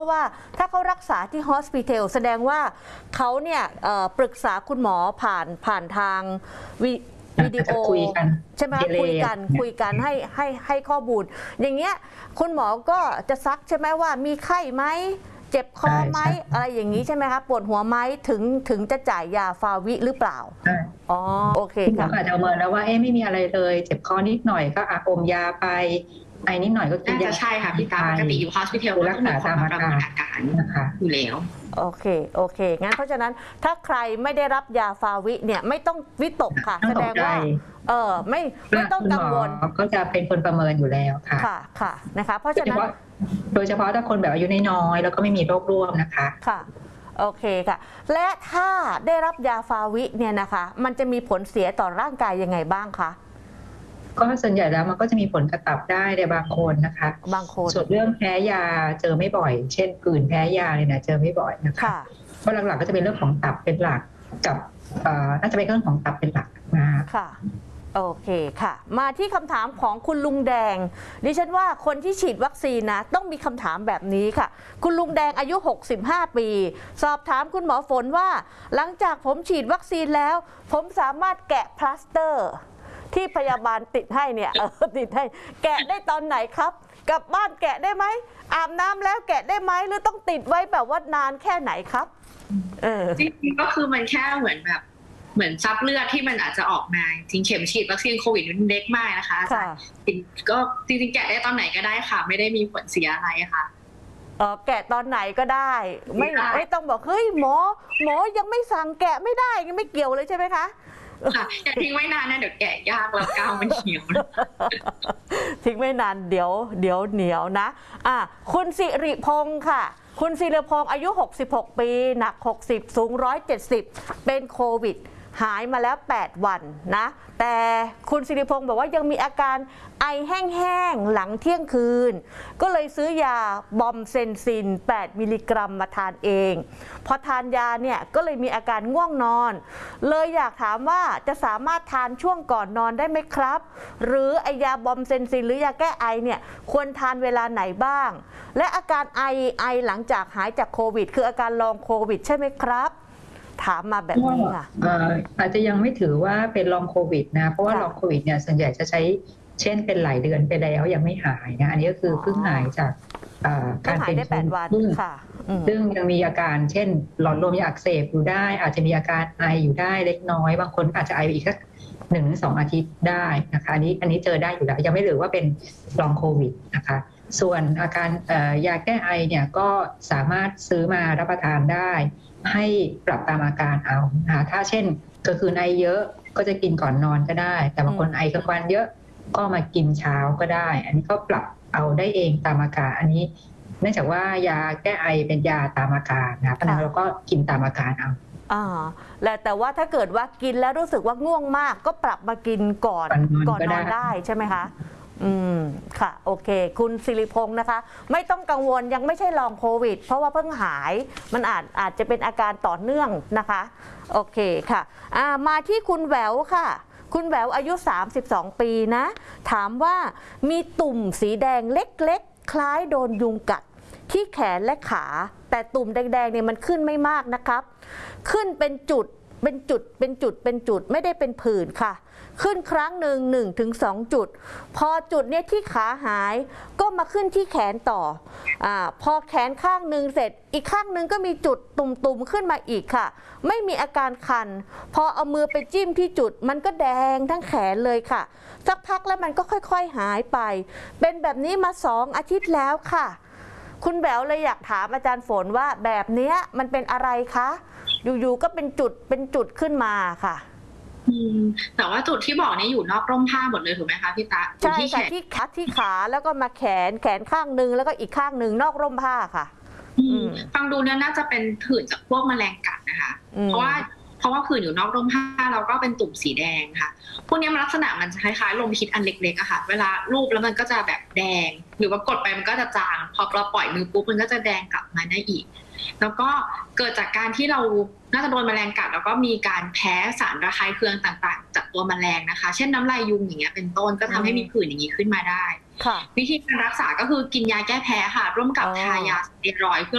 ว่าถ้าเขารักษาที่ฮอสพิทอลแสดงว่าเขาเนี่ยปรึกษาคุณหมอผ่านทางวิดีโอคุยกันใช่ไหมคุยกันให้ข้อมูลอย่างเงี้ยคุณหมอก็จะซักใช่ไหมว่ามีไข้ไหมเจ็บคอไหมอะไรอย่างนี้ใช่ไหมคะปวดหัวไหมถึงจะจ่ายยาฟาวิหรือเปล่าอ๋อโอเคค่ะอาจจะเมินแล้วว่าไม่มีอะไรเลยเจ็บคอนิดหน่อยก็อมยาไปไอนิดหน่อยก็กินยาใช่ค่ะพี่ตาปกติอยู่ฮอสพิทอลรักษาตามอาการนะคะอยู่แล้วโอเคงั้นเพราะฉะนั้นถ้าใครไม่ได้รับยาฟาวิเนี่ยไม่ต้องวิตกค่ะแสดงว่าไม่ต้องกังวลก็จะเป็นคนประเมินอยู่แล้วค่ะนะคะเพราะฉะนั้นโดยเฉพาะถ้าคนแบบอายุน้อยแล้วก็ไม่มีโรคร่วมนะคะค่ะโอเคค่ะและถ้าได้รับยาฟาวิเนี่ยนะคะมันจะมีผลเสียต่อร่างกายยังไงบ้างคะก็ส่วนใหญ่แล้วมันก็จะมีผลกระตับได้ในบางคนนะคะบางคนส่วนเรื่องแพ้ยาเจอไม่บ่อยเช่นกลืนแพ้ยาเนี่ยนะเจอไม่บ่อยนะคะเพราะหลักๆก็จะเป็นเรื่องของตับเป็นหลักกับน่าจะเป็นเรื่องของตับเป็นหลักนะค่ะโอเคค่ะมาที่คำถามของคุณลุงแดงดิฉันว่าคนที่ฉีดวัคซีนนะต้องมีคำถามแบบนี้ค่ะคุณลุงแดงอายุ65ปีสอบถามคุณหมอฝนว่าหลังจากผมฉีดวัคซีนแล้วผมสามารถแกะพลาสเตอร์ที่พยาบาลติดให้เนี่ยติดให้แกะได้ตอนไหนครับกลับบ้านแกะได้ไหมอาบน้ำแล้วแกะได้ไหมหรือต้องติดไว้แบบว่านานแค่ไหนครับจริงๆก็คือมันแค่เหมือนซับเลือดที่มันอาจจะออกมาจริงเข็มฉีดวัคซีนโควิดมันเล็กมากนะคะก็จริงๆแกะได้ตอนไหนก็ได้ค่ะไม่ได้มีผลเสียอะไรค่ะแกะตอนไหนก็ได้ไม่ต้องบอกเฮ้ยหมอยังไม่สั่งแกะไม่ได้ยังไม่เกี่ยวเลยใช่ไหมคะค่ะอย่าทิ้งไว้นานนะเดี๋ยวแกะยากแล้วกาวมันเหนียวทิ้งไว้นานเดี๋ยวเหนียวนะคุณสิริพงศ์ค่ะคุณสิริพงศ์อายุ66ปีหนัก60สูง170เป็นโควิดหายมาแล้ว8วันนะแต่คุณสิริพงศ์บอกว่ายังมีอาการไอแห้งๆหลังเที่ยงคืนก็เลยซื้อยาบอมเซนซิน8มิลลิกรัมมาทานเองพอทานยาเนี่ยก็เลยมีอาการง่วงนอนเลยอยากถามว่าจะสามารถทานช่วงก่อนนอนได้ไหมครับหรือไอยาบอมเซนซินหรือยาแก้ไอเนี่ยควรทานเวลาไหนบ้างและอาการไอหลังจากหายจากโควิดคืออาการลองโควิดใช่ไหมครับถามมาแบบนี้ค่ะอาจจะยังไม่ถือว่าเป็นลองโควิดนะเพราะว่าลองโควิดเนี่ยส่วนใหญ่จะใช้เช่นเป็นหลายเดือนไปแล้วยังไม่หายนะอันนี้ก็คือเพิ่งหายจากการเป็นโควิดซึ่งยังมีอาการเช่นหลอดลมยังอักเสบอยู่ได้อาจจะมีอาการไออยู่ได้เล็กน้อยบางคนอาจจะไออีกสัก1-2 อาทิตย์ได้นะคะอันนี้เจอได้อยู่แล้วยังไม่ถือว่าเป็นลองโควิดนะคะส่วนอาการยาแก้ไอเนี่ยก็สามารถซื้อมารับประทานได้ให้ปรับตามอาการเอาถ้าเช่นก็คือไอเยอะก็จะกินก่อนนอนก็ได้แต่บางคนไอกลางวันเยอะก็มากินเช้าก็ได้อันนี้ก็ปรับเอาได้เองตามอาการอันนี้เนื่องจากว่ายาแก้ไอเป็นยาตามอาการนะเพราะฉะนั้นเราก็กินตามอาการเอาแต่ว่าถ้าเกิดว่ากินแล้วรู้สึกว่าง่วงมากก็ปรับมากินก่อนนอนได้ใช่ไหมคะค่ะโอเคคุณสิริพงศ์นะคะไม่ต้องกังวลยังไม่ใช่ลองโควิดเพราะว่าเพิ่งหายมันอาจจะเป็นอาการต่อเนื่องนะคะโอเคค่ะมาที่คุณแหววค่ะคุณแหววอายุ32ปีนะถามว่ามีตุ่มสีแดงเล็กๆคล้ายโดนยุงกัดที่แขนและขาแต่ตุ่มแดงๆเนี่ยมันขึ้นไม่มากนะครับขึ้นเป็นจุดไม่ได้เป็นผื่นค่ะขึ้นครั้งหนึ่ง1-2 จุดพอจุดเนี่ยที่ขาหายก็มาขึ้นที่แขนต่อพอแขนข้างหนึ่งเสร็จอีกข้างหนึ่งก็มีจุดตุ่มๆขึ้นมาอีกค่ะไม่มีอาการคันพอเอามือไปจิ้มที่จุดมันก็แดงทั้งแขนเลยค่ะสักพักแล้วมันก็ค่อยๆหายไปเป็นแบบนี้มา2 อาทิตย์แล้วค่ะคุณแบ๋วเลยอยากถามอาจารย์ฝนว่าแบบนี้มันเป็นอะไรคะอยู่ๆก็เป็นจุดขึ้นมาค่ะแต่ว่าจุดที่บอกนี่อยู่นอกร่มผ้าหมดเลยถูกไหมคะพี่ตาใช่ค่ะที่ขาแล้วก็มาแขนข้างหนึ่งแล้วก็อีกข้างหนึ่งนอกร่มผ้าค่ะฟังดูเนี่ยน่าจะเป็นผื่นจากพวกแมลงกัดนะคะเพราะว่าผื่นอยู่นอกร่มผ้าแล้วก็เป็นตุ่มสีแดงค่ะพวกนี้มันลักษณะมันจะคล้ายๆลมพิษอันเล็กๆอะค่ะเวลาลูบแล้วมันก็จะแบบแดงหรือว่ากดไปมันก็จะจางพอเราปล่อยมือปุ๊บมันก็จะแดงกลับมาได้อีกแล้วก็เกิดจากการที่เราน่าจะโดนแมลงกัดแล้วก็มีการแพ้สารระคายเคืองต่างๆจากตัวแมลงนะคะเช่นน้ำลายยุงอย่างเงี้ยเป็นต้นก็ทำให้มีผื่นอย่างนี้ขึ้นมาได้วิธีการรักษาก็คือกินยาแก้แพ้ค่ะร่วมกับทายาสเตียรอยด์เพื่อ